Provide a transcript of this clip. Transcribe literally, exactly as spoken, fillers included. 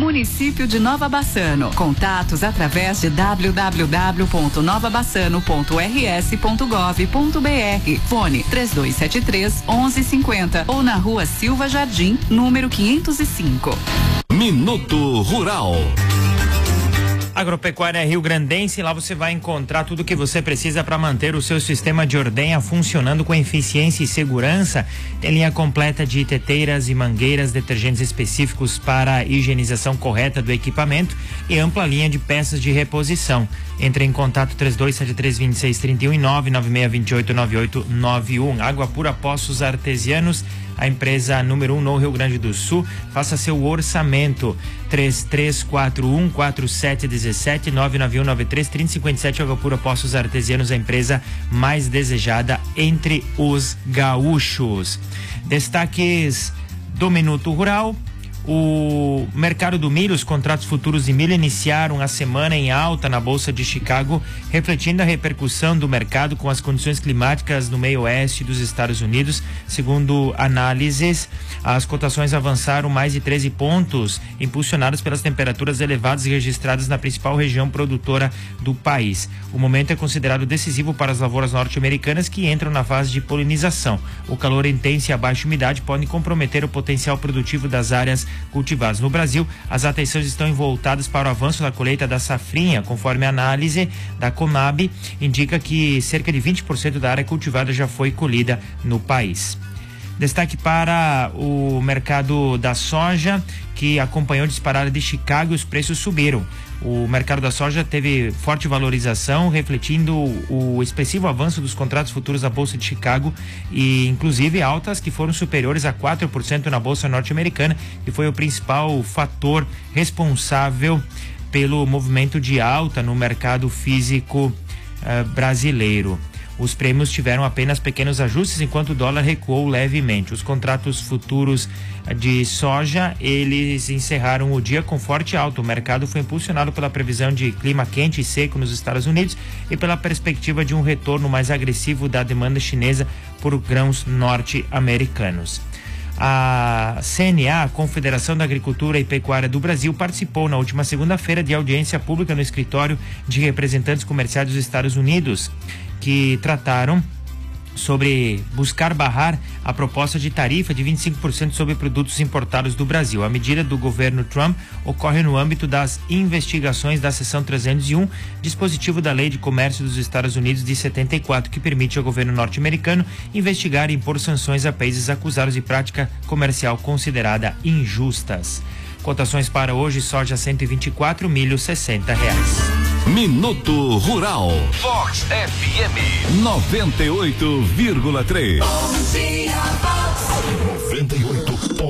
município de Nova Bassano. Contatos através de w w w ponto nova bassano ponto r s ponto gov ponto b r. Fone três dois sete três, onze cinquenta ou na rua Silva Jardim, número quinhentos e cinco. Minuto Rural. Agropecuária Rio Grandense, lá você vai encontrar tudo o que você precisa para manter o seu sistema de ordenha funcionando com eficiência e segurança. Tem linha completa de teteiras e mangueiras, detergentes específicos para a higienização correta do equipamento e ampla linha de peças de reposição. Entre em contato três dois sete três, dois seis três um e nove nove seis dois oito, nove oito nove um. Água Pura Poços Artesianos, a empresa número um no Rio Grande do Sul. Faça seu orçamento três três quatro um, quatro sete um sete, nove nove um nove três, três zero cinco sete. Água Pura Poços Artesianos, a empresa mais desejada entre os gaúchos. Destaques do Minuto Rural. O mercado do milho, os contratos futuros de milho iniciaram a semana em alta na Bolsa de Chicago, refletindo a repercussão do mercado com as condições climáticas no meio oeste dos Estados Unidos. Segundo análises, as cotações avançaram mais de treze pontos, impulsionadas pelas temperaturas elevadas registradas na principal região produtora do país. O momento é considerado decisivo para as lavouras norte-americanas, que entram na fase de polinização. O calor intenso e a baixa umidade podem comprometer o potencial produtivo das áreas cultivados. No Brasil, as atenções estão voltadas para o avanço da colheita da safrinha, conforme a análise da Conab indica que cerca de vinte por cento da área cultivada já foi colhida no país. Destaque para o mercado da soja, que acompanhou a disparada de Chicago e os preços subiram. O mercado da soja teve forte valorização, refletindo o expressivo avanço dos contratos futuros da Bolsa de Chicago e inclusive altas que foram superiores a quatro por cento na Bolsa norte-americana, que foi o principal fator responsável pelo movimento de alta no mercado físico uh, brasileiro. Os prêmios tiveram apenas pequenos ajustes, enquanto o dólar recuou levemente. Os contratos futuros de soja, eles encerraram o dia com forte alta. O mercado foi impulsionado pela previsão de clima quente e seco nos Estados Unidos e pela perspectiva de um retorno mais agressivo da demanda chinesa por grãos norte-americanos. A C N A, a Confederação da Agricultura e Pecuária do Brasil, participou na última segunda-feira de audiência pública no escritório de representantes comerciais dos Estados Unidos, que trataram sobre buscar barrar a proposta de tarifa de vinte e cinco por cento sobre produtos importados do Brasil. A medida do governo Trump ocorre no âmbito das investigações da seção trezentos e um, dispositivo da Lei de Comércio dos Estados Unidos de setenta e quatro, que permite ao governo norte-americano investigar e impor sanções a países acusados de prática comercial considerada injustas. Cotações para hoje: soja cento e vinte e quatro, milho sessenta reais. Minuto Rural. Fox F M noventa e oito vírgula três. Bom dia, Fox. noventa e oito